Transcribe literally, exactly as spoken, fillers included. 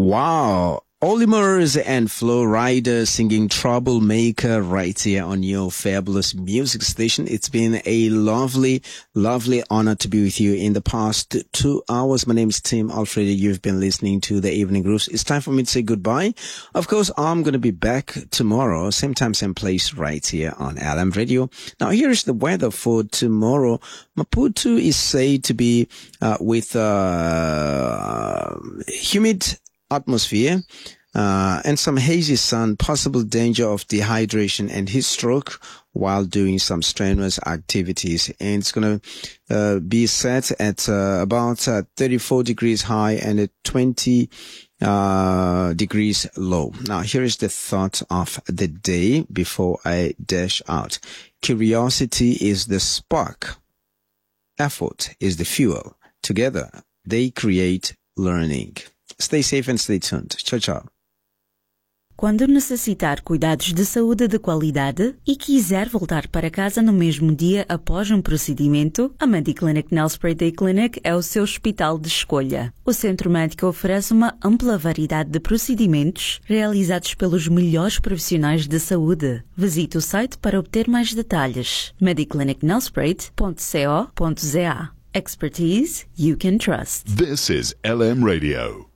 Wow. Olimers and Flo Rida singing Troublemaker right here on your fabulous music station. It's been a lovely, lovely honor to be with you in the past two hours. My name is Tim Alfredi. You've been listening to the Evening Grooves. It's time for me to say goodbye. Of course, I'm going to be back tomorrow, same time, same place, right here on L M Radio. Now, here's the weather for tomorrow. Maputo is said to be uh, with uh, humid atmosphere uh, and some hazy sun, possible danger of dehydration and heat stroke while doing some strenuous activities. And it's going to uh, be set at uh, about uh, thirty-four degrees high and at twenty uh, degrees low. Now, here is the thought of the day before I dash out. Curiosity is the spark. Effort is the fuel. Together, they create learning. Stay safe and stay tuned. Tchau, tchau. Quando necessitar cuidados de saúde de qualidade e quiser voltar para casa no mesmo dia após um procedimento, a Mediclinic Nelspruit Day Clinic é o seu hospital de escolha. O centro médico oferece uma ampla variedade de procedimentos realizados pelos melhores profissionais de saúde. Visite o site para obter mais detalhes. mediclinic nelspruit ponto co ponto za. Expertise you can trust. This is L M Radio.